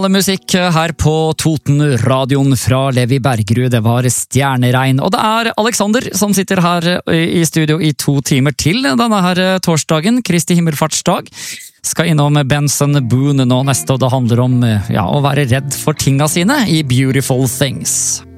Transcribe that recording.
Musikk her på Toten-radioen fra Levi Bergerud, det var Stjerneregn. Og det er Alexander som sitter her i studio i 2 timer til denne her torsdagen, Kristi himmelfartsdag. Skal innom Benson Boone nå neste, og det handler om å være redd for tinga sine i Beautiful Things.